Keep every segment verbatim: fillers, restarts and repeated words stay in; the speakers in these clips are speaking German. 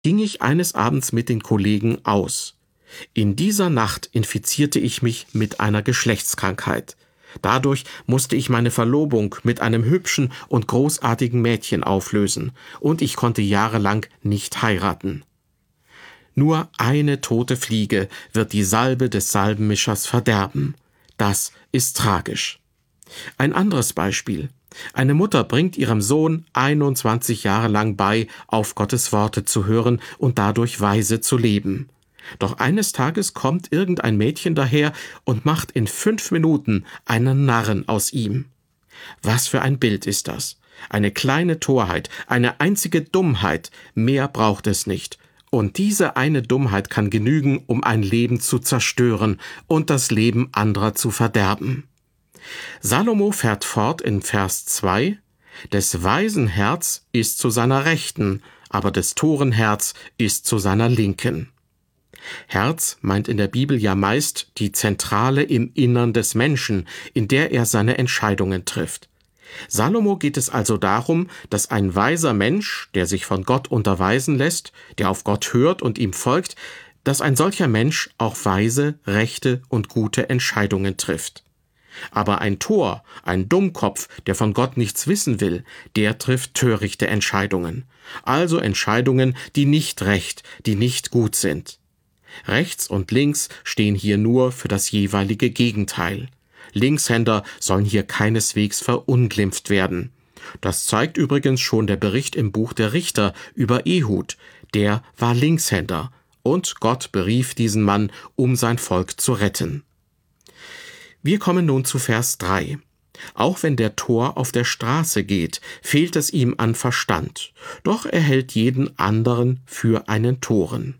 ging ich eines Abends mit den Kollegen aus. In dieser Nacht infizierte ich mich mit einer Geschlechtskrankheit. Dadurch musste ich meine Verlobung mit einem hübschen und großartigen Mädchen auflösen, und ich konnte jahrelang nicht heiraten. Nur eine tote Fliege wird die Salbe des Salbenmischers verderben. Das ist tragisch. Ein anderes Beispiel. Eine Mutter bringt ihrem Sohn einundzwanzig Jahre lang bei, auf Gottes Worte zu hören und dadurch weise zu leben. Doch eines Tages kommt irgendein Mädchen daher und macht in fünf Minuten einen Narren aus ihm. Was für ein Bild ist das? Eine kleine Torheit, eine einzige Dummheit, mehr braucht es nicht. Und diese eine Dummheit kann genügen, um ein Leben zu zerstören und das Leben anderer zu verderben. Salomo fährt fort in Vers zwei: Des Weisen Herz ist zu seiner Rechten, aber des Toren Herz ist zu seiner Linken. Herz meint in der Bibel ja meist die Zentrale im Innern des Menschen, in der er seine Entscheidungen trifft. Salomo geht es also darum, dass ein weiser Mensch, der sich von Gott unterweisen lässt, der auf Gott hört und ihm folgt, dass ein solcher Mensch auch weise, rechte und gute Entscheidungen trifft. Aber ein Tor, ein Dummkopf, der von Gott nichts wissen will, der trifft törichte Entscheidungen. Also Entscheidungen, die nicht recht, die nicht gut sind. Rechts und links stehen hier nur für das jeweilige Gegenteil. Linkshänder sollen hier keineswegs verunglimpft werden. Das zeigt übrigens schon der Bericht im Buch der Richter über Ehud. Der war Linkshänder, und Gott berief diesen Mann, um sein Volk zu retten. Wir kommen nun zu Vers drei. Auch wenn der Tor auf der Straße geht, fehlt es ihm an Verstand, doch er hält jeden anderen für einen Toren.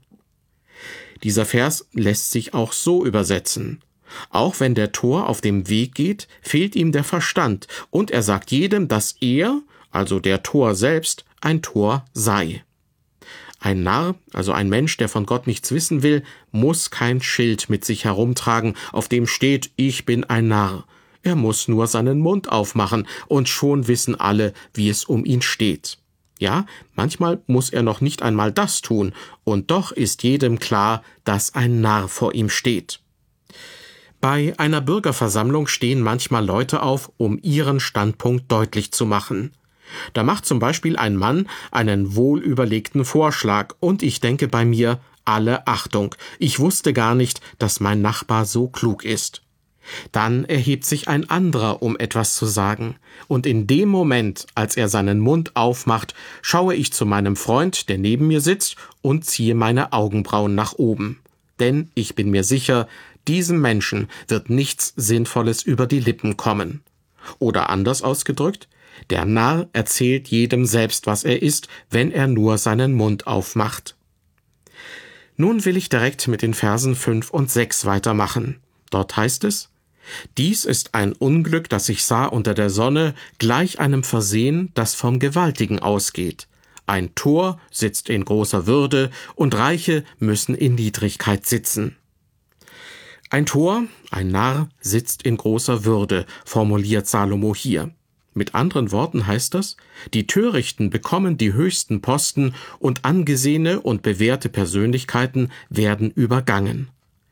Dieser Vers lässt sich auch so übersetzen: Auch wenn der Tor auf dem Weg geht, fehlt ihm der Verstand, und er sagt jedem, dass er, also der Tor selbst, ein Tor sei. Ein Narr, also ein Mensch, der von Gott nichts wissen will, muss kein Schild mit sich herumtragen, auf dem steht: Ich bin ein Narr. Er muss nur seinen Mund aufmachen, und schon wissen alle, wie es um ihn steht. Ja, manchmal muss er noch nicht einmal das tun, und doch ist jedem klar, dass ein Narr vor ihm steht. Bei einer Bürgerversammlung stehen manchmal Leute auf, um ihren Standpunkt deutlich zu machen. Da macht zum Beispiel ein Mann einen wohlüberlegten Vorschlag, und ich denke bei mir: Alle Achtung, ich wusste gar nicht, dass mein Nachbar so klug ist. Dann erhebt sich ein anderer, um etwas zu sagen, und in dem Moment, als er seinen Mund aufmacht, schaue ich zu meinem Freund, der neben mir sitzt, und ziehe meine Augenbrauen nach oben. Denn ich bin mir sicher, diesem Menschen wird nichts Sinnvolles über die Lippen kommen. Oder anders ausgedrückt: Der Narr erzählt jedem selbst, was er ist, wenn er nur seinen Mund aufmacht. Nun will ich direkt mit den Versen fünf und sechs weitermachen. Dort heißt es: Dies ist ein Unglück, das ich sah unter der Sonne, gleich einem Versehen, das vom Gewaltigen ausgeht. Ein Tor sitzt in großer Würde, und Reiche müssen in Niedrigkeit sitzen. Ein Tor, ein Narr, sitzt in großer Würde, formuliert Salomo hier. Mit anderen Worten heißt das: Die Törichten bekommen die höchsten Posten, und angesehene und bewährte Persönlichkeiten werden übergangen.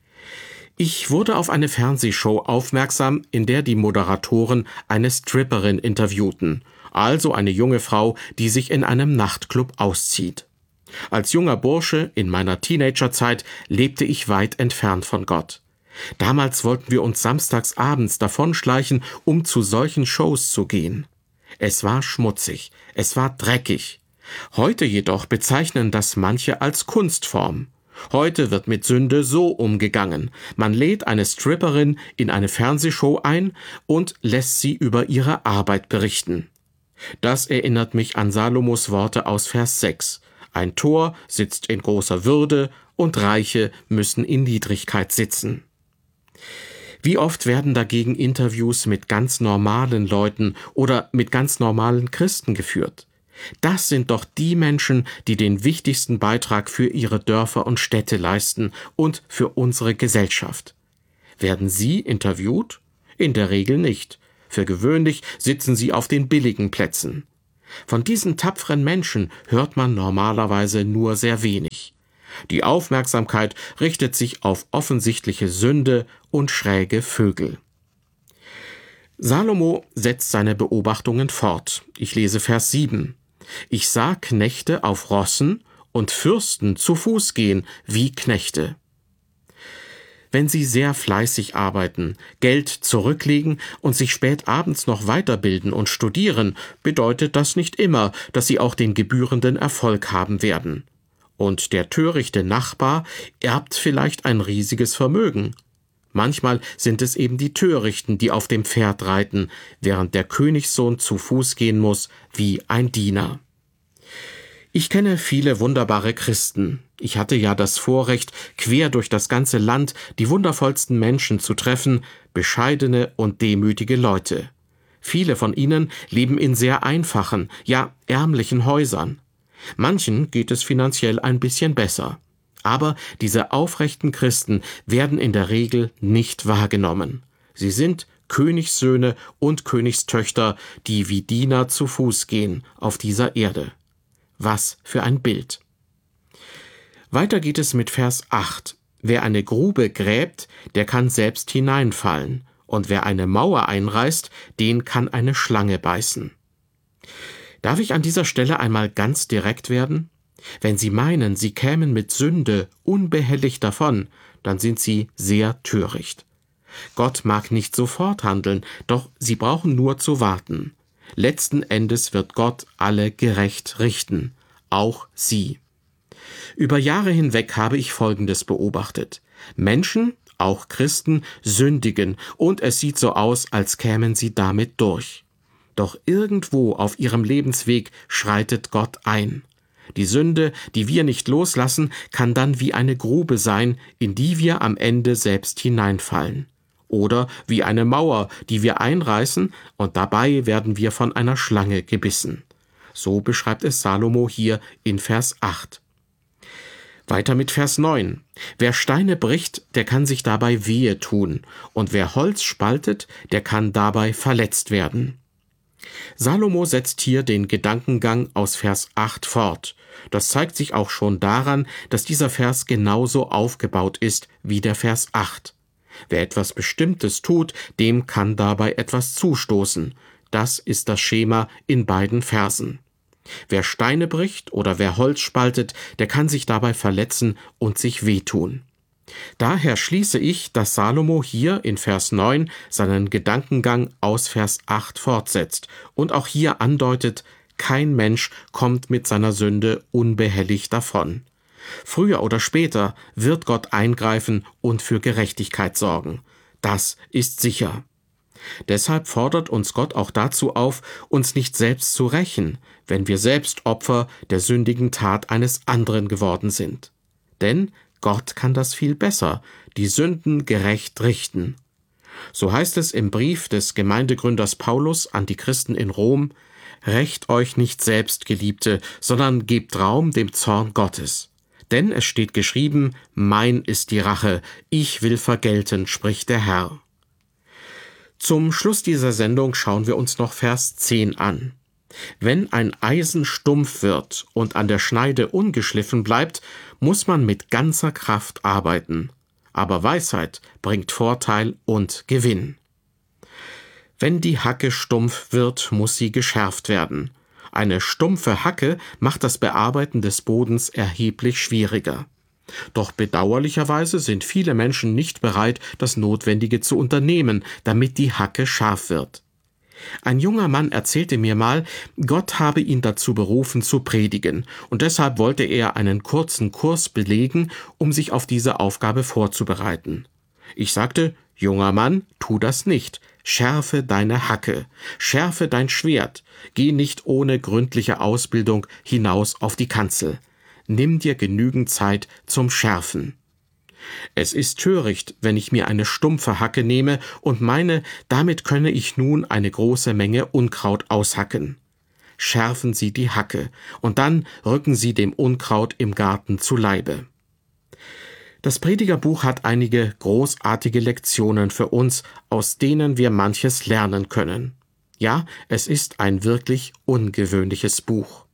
Ich wurde auf eine Fernsehshow aufmerksam, in der die Moderatoren eine Stripperin interviewten, also eine junge Frau, die sich in einem Nachtclub auszieht. Als junger Bursche in meiner Teenagerzeit lebte ich weit entfernt von Gott. Damals wollten wir uns samstags abends davonschleichen, um zu solchen Shows zu gehen. Es war schmutzig, es war dreckig. Heute jedoch bezeichnen das manche als Kunstform. Heute wird mit Sünde so umgegangen: Man lädt eine Stripperin in eine Fernsehshow ein und lässt sie über ihre Arbeit berichten. Das erinnert mich an Salomos Worte aus Vers sechs. Ein Tor sitzt in großer Würde, und Reiche müssen in Niedrigkeit sitzen. Wie oft werden dagegen Interviews mit ganz normalen Leuten oder mit ganz normalen Christen geführt? Das sind doch die Menschen, die den wichtigsten Beitrag für ihre Dörfer und Städte leisten und für unsere Gesellschaft. Werden sie interviewt? In der Regel nicht. Für gewöhnlich sitzen sie auf den billigen Plätzen. Von diesen tapferen Menschen hört man normalerweise nur sehr wenig. Die Aufmerksamkeit richtet sich auf offensichtliche Sünde und schräge Vögel. Salomo setzt seine Beobachtungen fort. Ich lese Vers sieben. Ich sah Knechte auf Rossen und Fürsten zu Fuß gehen wie Knechte. Wenn sie sehr fleißig arbeiten, Geld zurücklegen und sich spät abends noch weiterbilden und studieren, bedeutet das nicht immer, dass sie auch den gebührenden Erfolg haben werden. Und der törichte Nachbar erbt vielleicht ein riesiges Vermögen. Manchmal sind es eben die Törichten, die auf dem Pferd reiten, während der Königssohn zu Fuß gehen muss wie ein Diener. Ich kenne viele wunderbare Christen. Ich hatte ja das Vorrecht, quer durch das ganze Land die wundervollsten Menschen zu treffen, bescheidene und demütige Leute. Viele von ihnen leben in sehr einfachen, ja ärmlichen Häusern. Manchen geht es finanziell ein bisschen besser. Aber diese aufrechten Christen werden in der Regel nicht wahrgenommen. Sie sind Königssöhne und Königstöchter, die wie Diener zu Fuß gehen auf dieser Erde. Was für ein Bild. Weiter geht es mit Vers acht. Wer eine Grube gräbt, der kann selbst hineinfallen, und wer eine Mauer einreißt, den kann eine Schlange beißen. Darf ich an dieser Stelle einmal ganz direkt werden? Wenn Sie meinen, Sie kämen mit Sünde unbehelligt davon, dann sind Sie sehr töricht. Gott mag nicht sofort handeln, doch Sie brauchen nur zu warten. Letzten Endes wird Gott alle gerecht richten, auch Sie. Über Jahre hinweg habe ich Folgendes beobachtet. Menschen, auch Christen, sündigen, und es sieht so aus, als kämen sie damit durch. Doch irgendwo auf ihrem Lebensweg schreitet Gott ein. Die Sünde, die wir nicht loslassen, kann dann wie eine Grube sein, in die wir am Ende selbst hineinfallen. Oder wie eine Mauer, die wir einreißen, und dabei werden wir von einer Schlange gebissen. So beschreibt es Salomo hier in Vers acht. Weiter mit Vers neun. Wer Steine bricht, der kann sich dabei wehe tun, und wer Holz spaltet, der kann dabei verletzt werden. Salomo setzt hier den Gedankengang aus Vers acht fort. Das zeigt sich auch schon daran, dass dieser Vers genauso aufgebaut ist wie der Vers acht. Wer etwas Bestimmtes tut, dem kann dabei etwas zustoßen. Das ist das Schema in beiden Versen. Wer Steine bricht oder wer Holz spaltet, der kann sich dabei verletzen und sich wehtun. Daher schließe ich, dass Salomo hier in Vers neun seinen Gedankengang aus Vers acht fortsetzt und auch hier andeutet, kein Mensch kommt mit seiner Sünde unbehelligt davon. Früher oder später wird Gott eingreifen und für Gerechtigkeit sorgen. Das ist sicher. Deshalb fordert uns Gott auch dazu auf, uns nicht selbst zu rächen, wenn wir selbst Opfer der sündigen Tat eines anderen geworden sind. Denn Gott kann das viel besser, die Sünden gerecht richten. So heißt es im Brief des Gemeindegründers Paulus an die Christen in Rom: Rächt euch nicht selbst, Geliebte, sondern gebt Raum dem Zorn Gottes. Denn es steht geschrieben: Mein ist die Rache, ich will vergelten, spricht der Herr. Zum Schluss dieser Sendung schauen wir uns noch Vers zehn an. Wenn ein Eisen stumpf wird und an der Schneide ungeschliffen bleibt, muss man mit ganzer Kraft arbeiten. Aber Weisheit bringt Vorteil und Gewinn. Wenn die Hacke stumpf wird, muss sie geschärft werden. Eine stumpfe Hacke macht das Bearbeiten des Bodens erheblich schwieriger. Doch bedauerlicherweise sind viele Menschen nicht bereit, das Notwendige zu unternehmen, damit die Hacke scharf wird. Ein junger Mann erzählte mir mal, Gott habe ihn dazu berufen zu predigen, und deshalb wollte er einen kurzen Kurs belegen, um sich auf diese Aufgabe vorzubereiten. Ich sagte: Junger Mann, tu das nicht. Schärfe deine Hacke, schärfe dein Schwert, geh nicht ohne gründliche Ausbildung hinaus auf die Kanzel. Nimm dir genügend Zeit zum Schärfen. Es ist töricht, wenn ich mir eine stumpfe Hacke nehme und meine, damit könne ich nun eine große Menge Unkraut aushacken. Schärfen Sie die Hacke, und dann rücken Sie dem Unkraut im Garten zu Leibe. Das Predigerbuch hat einige großartige Lektionen für uns, aus denen wir manches lernen können. Ja, es ist ein wirklich ungewöhnliches Buch.